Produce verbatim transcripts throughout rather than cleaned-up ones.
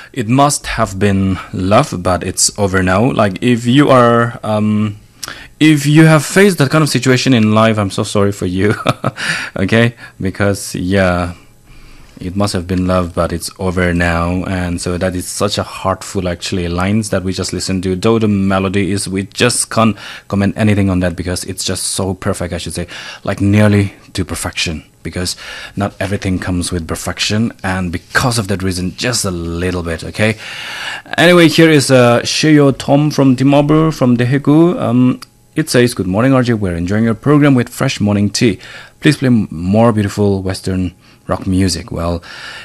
It must have been love, but it's over now. Like if you are, um, if you have faced that kind of situation in life, I'm so sorry for you. Okay, because yeah, it must have been love, but it's over now. And so that is such a heartful actually lines that we just listened to. Though the melody is, we just can't comment anything on that because it's just so perfect, I should say, like nearly to perfection, because not everything comes with perfection, and because of that reason, just a little bit. Okay, anyway, here is uh, Sheo Tom from Timabur from Daegu. Um, it says, good morning R J, we're enjoying your program with fresh morning tea. Please play more beautiful Western rock music. Well,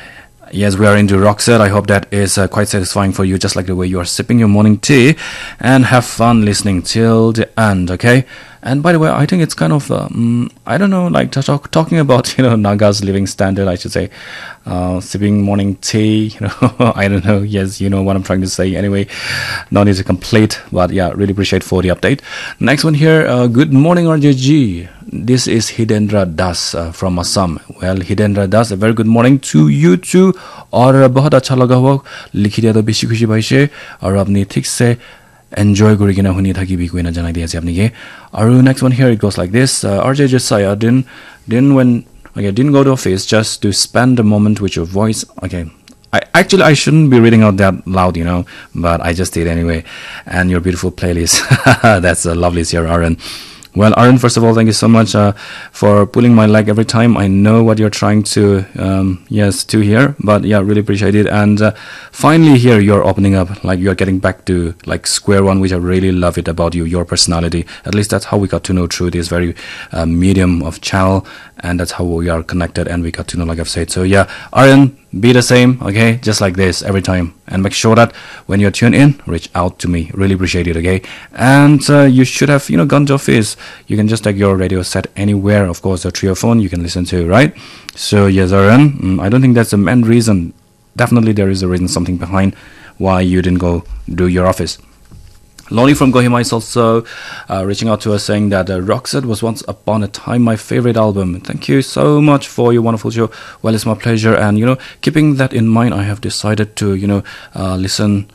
yes, we are into rock set. I hope that is uh, quite satisfying for you, just like the way you are sipping your morning tea, and have fun listening till the end. Okay. And by the way, I think it's kind of, um, I don't know, like talk, talking about, you know, Naga's living standard, I should say, uh, sipping morning tea, you know, I don't know. Yes, you know what I'm trying to say. Anyway, no need to complete, but yeah, really appreciate for the update. Next one here, uh, good morning R J G. This is Hidendra Das uh, from Assam. Well, Hidendra Das, a very good morning to you too. और बहुत अच्छा लगा हुआ लिखी दिया तो बेसी खुशी भइसे और अपनी ठीक से enjoy गरिकिन हुने थाकी भी कोही नजनाइ दिएछ आपनी के और next one here, it goes like this. uh, R J Josiah didn't didn't when okay didn't go to office just to spend a moment with your voice. Okay, I actually I shouldn't be reading out that loud, you know, but I just did anyway. And your beautiful playlist. That's a lovely here, Aaron. Well, Aaron, first of all, thank you so much uh, for pulling my leg every time. I know what you're trying to, um, yes, to hear, but yeah, really appreciate it. And uh, finally here, you're opening up, like you're getting back to like square one, which I really love it about you, your personality. At least that's how we got to know through this very uh, medium of channel, and that's how we are connected and we got to know, like I've said. So yeah, Aaron, be the same, okay, just like this every time, and make sure that when you're tuned in, reach out to me. Really appreciate it. Okay, and uh, you should have, you know, gone to office. You can just take your radio set anywhere, of course, or through your phone you can listen to, right? So yes, Aaron, mm, I don't think that's the main reason. Definitely there is a reason, something behind why you didn't go do your office. Lonnie from Kohima is also uh, reaching out to us saying that uh, Roxette was once upon a time my favorite album. Thank you so much for your wonderful show. Well, it's my pleasure. And, you know, keeping that in mind, I have decided to, you know, uh, listen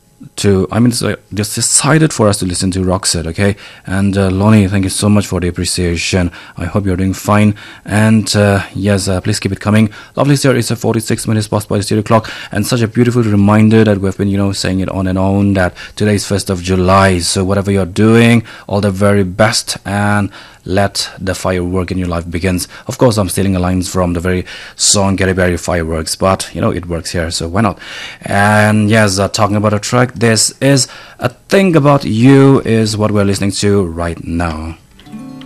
to, I mean, it's uh, just decided for us to listen to Roxette, okay? And uh, Lonnie, thank you so much for the appreciation. I hope you're doing fine. And uh, yes, uh, please keep it coming. Lovely, sir. It's a forty-six minutes past by the studio clock, and such a beautiful reminder that we've been, you know, saying it on and on, that today is first of July. So whatever you're doing, all the very best, and let the firework in your life begins. Of course, I'm stealing a lines from the very song Gary Berry Fireworks, but you know, it works here, so why not? And yes, uh, talking about a track, this is A Thing About You is what we're listening to right now.